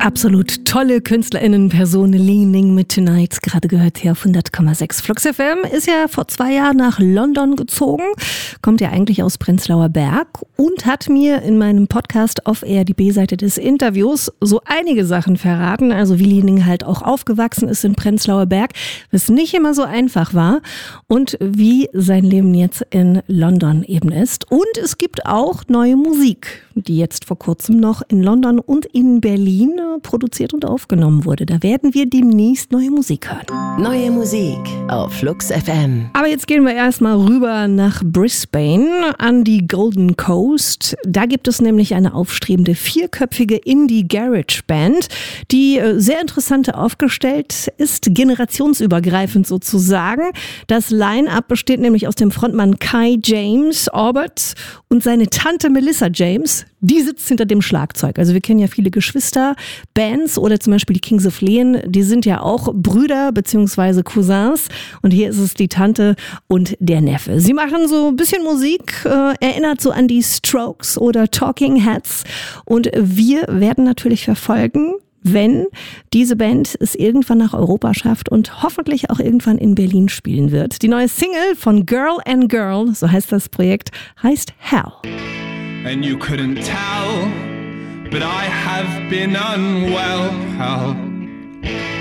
Absolut tolle KünstlerInnen-Person Leaning mit Tonight, gerade gehört hier auf 100,6. Flux FM ist ja vor 2 Jahren nach London gezogen, kommt ja eigentlich aus Prenzlauer Berg und hat mir in meinem Podcast auf Air, die B-Seite des Interviews, so einige Sachen verraten, also wie Leaning halt auch aufgewachsen ist in Prenzlauer Berg, was nicht immer so einfach war und wie sein Leben jetzt in London eben ist. Und es gibt auch neue Musik, die jetzt vor kurzem noch in London und in Berlin produziert und aufgenommen wurde. Da werden wir demnächst neue Musik hören. Neue Musik auf Flux FM. Aber jetzt gehen wir erstmal rüber nach Brisbane an die Golden Coast. Da gibt es nämlich eine aufstrebende 4-köpfige Indie-Garage-Band, die sehr interessant aufgestellt ist, generationsübergreifend sozusagen. Das Line-Up besteht nämlich aus dem Frontmann Kai James Orbert und seine Tante Melissa James. Die sitzt hinter dem Schlagzeug. Also wir kennen ja viele Geschwisterbands oder zum Beispiel die Kings of Leon. Die sind ja auch Brüder bzw. Cousins. Und hier ist es die Tante und der Neffe. Sie machen so ein bisschen Musik, erinnert so an die Strokes oder Talking Heads. Und wir werden natürlich verfolgen, wenn diese Band es irgendwann nach Europa schafft und hoffentlich auch irgendwann in Berlin spielen wird. Die neue Single von Girl and Girl, so heißt das Projekt, heißt Hell. And you couldn't tell, but I have been unwell.